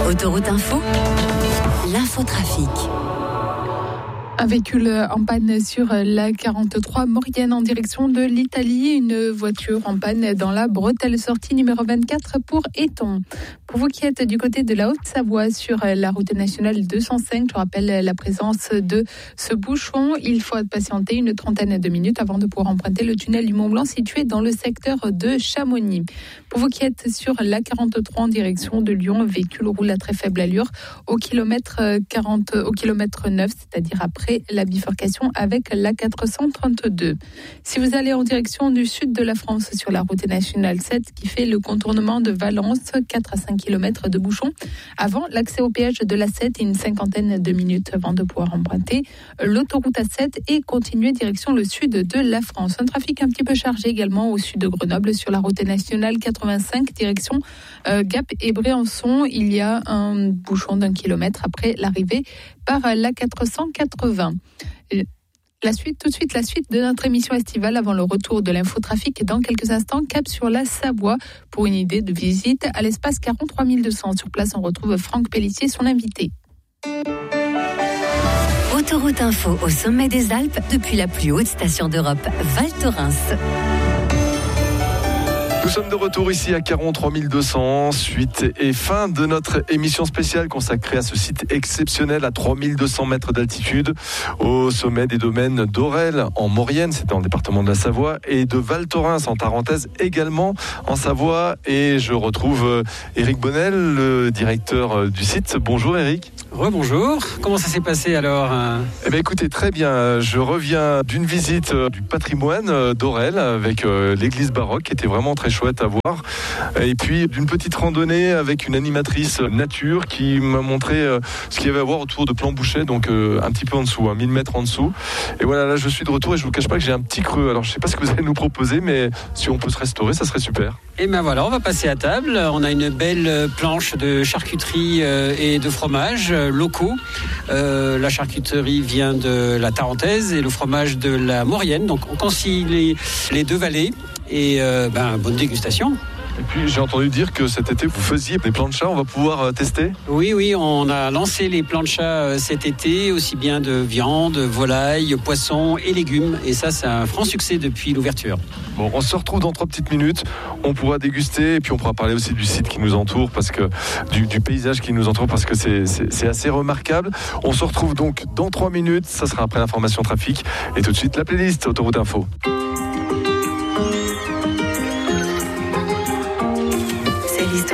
Autoroute Info, l'infotrafic. Un véhicule en panne sur la 43 Maurienne en direction de l'Italie. Une voiture en panne dans la bretelle sortie numéro 24 pour Éton. Pour vous qui êtes du côté de la Haute-Savoie sur la route nationale 205, je rappelle la présence de ce bouchon. Il faut patienter une trentaine de minutes avant de pouvoir emprunter le tunnel du Mont-Blanc situé dans le secteur de Chamonix. Pour vous qui êtes sur la 43 en direction de Lyon, le véhicule roule à très faible allure au kilomètre 9, c'est-à-dire après la bifurcation avec la 432. Si vous allez en direction du sud de la France sur la route nationale 7 qui fait le contournement de Valence, 4 à 5 km de bouchons avant l'accès au péage de la 7 et une cinquantaine de minutes avant de pouvoir emprunter l'autoroute A7 et continuer direction le sud de la France. Un trafic un petit peu chargé également au sud de Grenoble sur la route nationale 85 direction Gap et Bréançon. Il y a un bouchon d'1 kilomètre après l'arrivée par la 480. La suite de notre émission estivale avant le retour de l'infotrafic. Dans quelques instants, cap sur la Savoie pour une idée de visite à l'espace 43200. Sur place, on retrouve Franck Pellissier, son invité. Autoroute Info au sommet des Alpes depuis la plus haute station d'Europe, Val Thorens. Nous sommes de retour ici à 43 200, suite et fin de notre émission spéciale consacrée à ce site exceptionnel à 3200 mètres d'altitude au sommet des domaines d'Orel en Maurienne, c'est dans le département de la Savoie, et de Val Thorens en Tarentaise également en Savoie. Et je retrouve Éric Bonnel, le directeur du site. Bonjour Éric. Rebonjour, comment ça s'est passé alors ? Eh bien écoutez, très bien, je reviens d'une visite du patrimoine d'Orel avec l'église baroque qui était vraiment très chouette à voir, et puis d'une petite randonnée avec une animatrice nature qui m'a montré ce qu'il y avait à voir autour de Plan-Bouchet, donc un petit peu en dessous, 1000 mètres en dessous. Et voilà, là je suis de retour et je vous cache pas que j'ai un petit creux, alors je sais pas ce que vous allez nous proposer, mais si on peut se restaurer, ça serait super. Et ben voilà, on va passer à table. On a une belle planche de charcuterie et de fromage locaux. La charcuterie vient de la Tarentaise et le fromage de la Maurienne. Donc on concilie les deux vallées et bonne dégustation. Et puis j'ai entendu dire que cet été vous faisiez des planchas, on va pouvoir tester ? Oui, on a lancé les planchas cet été, aussi bien de viande, volaille, poisson et légumes. Et ça, c'est un franc succès depuis l'ouverture. Bon, on se retrouve dans 3 petites minutes, on pourra déguster et puis on pourra parler aussi du site qui nous entoure, parce que du paysage qui nous entoure, parce que c'est assez remarquable. On se retrouve donc dans 3 minutes, ça sera après l'information trafic et tout de suite la playlist Autoroute Info.